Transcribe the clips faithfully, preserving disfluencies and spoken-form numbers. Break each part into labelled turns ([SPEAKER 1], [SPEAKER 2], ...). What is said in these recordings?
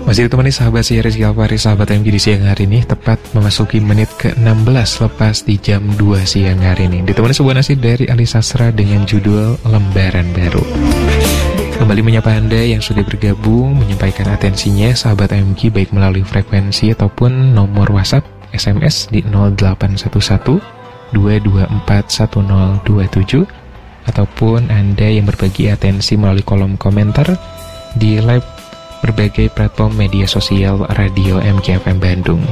[SPEAKER 1] Masih ditemani sahabat si Rizky Alfari, sahabat M G di siang hari ini, tepat memasuki menit ke enam belas lepas di jam dua siang hari ini. Ditemani sebuah nasib dari Ali Sastra dengan judul Lembaran Baru. Kembali menyapa Anda yang sudah bergabung, menyampaikan atensinya sahabat M G baik melalui frekuensi ataupun nomor WhatsApp S M S di nol delapan satu satu dua dua empat satu nol dua tujuh, ataupun Anda yang berbagi atensi melalui kolom komentar di live berbagai platform media sosial Radio M G F M Bandung.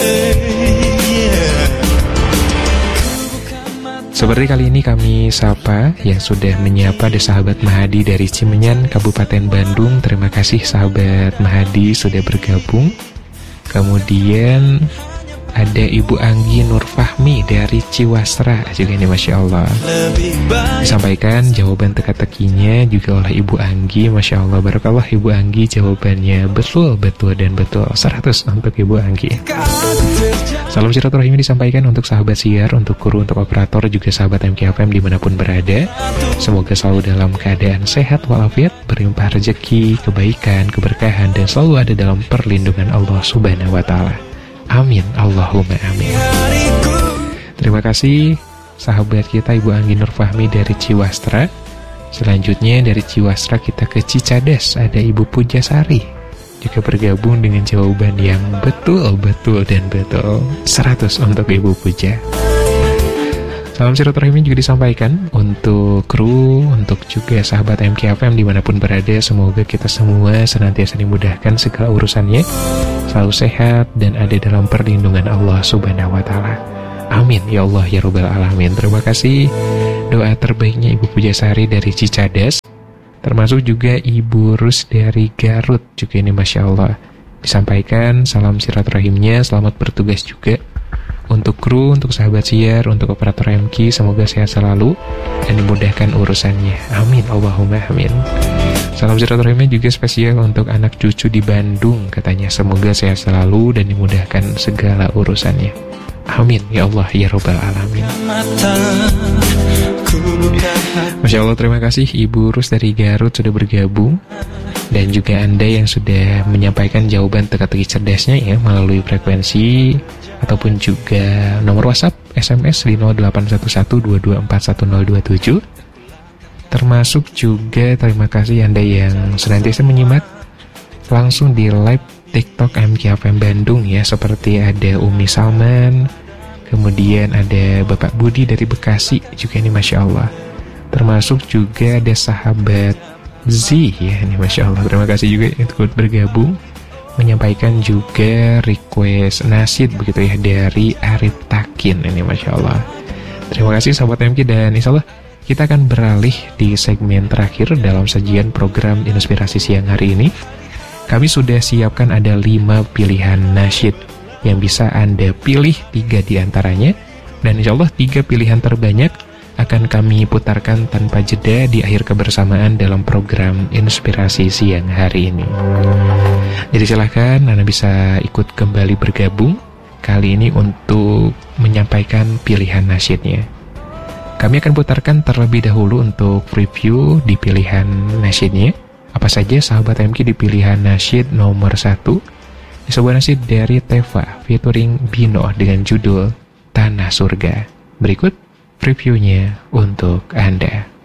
[SPEAKER 1] Seperti kali ini kami sapa yang sudah menyapa ada sahabat Mahadi dari Cimenyan, Kabupaten Bandung. Terima kasih sahabat Mahadi sudah bergabung. Kemudian ada Ibu Anggi Nur Fahmi dari Ciwastra juga ini, Masya Allah. Disampaikan jawaban teka-tekinya juga oleh Ibu Anggi. Masya Allah, barakallah Ibu Anggi, jawabannya betul, betul, dan betul. Seratus untuk Ibu Anggi. Salam silaturahmi disampaikan untuk sahabat siar, untuk kru, untuk operator, juga sahabat M K F M dimanapun berada. Semoga selalu dalam keadaan sehat walafiat, berlimpah rezeki, kebaikan, keberkahan, dan selalu ada dalam perlindungan Allah Subhanahu wa Ta'ala. Amin, Allahumma amin. Terima kasih sahabat kita Ibu Anggi Nur Fahmi dari Ciwastra. Selanjutnya dari Ciwastra kita ke Cicadas, ada Ibu Pujasari juga bergabung dengan jawaban yang betul, betul, dan betul. Seratus untuk Ibu Puja. Salam silaturahmi juga disampaikan untuk kru, untuk juga sahabat M K F M dimanapun berada. Semoga kita semua senantiasa dimudahkan segala urusannya, selalu sehat, dan ada dalam perlindungan Allah Subhanahu wa Ta'ala. Amin ya Allah ya Rabbal Alamin. Terima kasih doa terbaiknya Ibu Pujasari dari Cicadas, termasuk juga Ibu Rus dari Garut juga ini, Masya Allah. Disampaikan salam silaturahimnya, selamat bertugas juga untuk kru, untuk sahabat siar, untuk operator M K. Semoga sehat selalu dan dimudahkan urusannya. Amin Allahumma amin. Salam silaturahmi juga spesial untuk anak cucu di Bandung, katanya semoga sehat selalu dan dimudahkan segala urusannya. Amin ya Allah ya Rabbal Alamin. Masya Allah, terima kasih Ibu Rus dari Garut sudah bergabung, dan juga Anda yang sudah menyampaikan jawaban teka-teki cerdasnya ya melalui frekuensi ataupun juga nomor WhatsApp S M S di nol delapan satu satu dua dua empat satu nol dua tujuh. Termasuk juga terima kasih Anda yang senantiasa menyimak langsung di live TikTok M K F M Bandung ya, seperti ada Umi Salman, kemudian ada Bapak Budi dari Bekasi juga ini, Masya Allah. Termasuk juga ada sahabat Z ya ini, Masya Allah. Terima kasih juga ikut bergabung, menyampaikan juga request nasid begitu ya dari Arif Takin ini, Masya Allah. Terima kasih sahabat M K, dan insya Allah kita akan beralih di segmen terakhir dalam sajian program Inspirasi Siang hari ini. Kami sudah siapkan ada lima pilihan nasyid yang bisa Anda pilih tiga di antaranya, dan insya Allah tiga pilihan terbanyak akan kami putarkan tanpa jeda di akhir kebersamaan dalam program Inspirasi Siang hari ini. Jadi silahkan Anda bisa ikut kembali bergabung kali ini untuk menyampaikan pilihan nasyidnya. Kami akan putarkan terlebih dahulu untuk preview di pilihan nasyidnya. Apa saja sahabat M K di pilihan nasyid nomor satu? Sebuah nasyid dari Teva featuring Bino dengan judul Tanah Surga. Berikut previewnya untuk Anda.